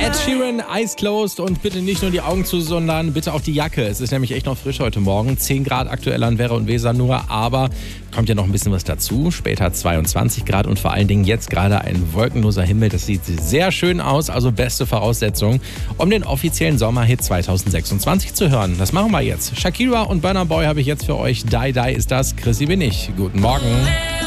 Ed Sheeran, Eyes Closed und bitte nicht nur die Augen zu, sondern bitte auch die Jacke. Es ist nämlich echt noch frisch heute Morgen. 10 Grad aktuell an Werra und Weser nur, aber kommt ja noch ein bisschen was dazu. Später 22 Grad und vor allen Dingen jetzt gerade ein wolkenloser Himmel. Das sieht sehr schön aus, also beste Voraussetzung, um den offiziellen Sommerhit 2026 zu hören. Das machen wir jetzt. Shakira und Burna Boy habe ich jetzt für euch. Die Die ist das. Chrissy bin ich. Guten Morgen.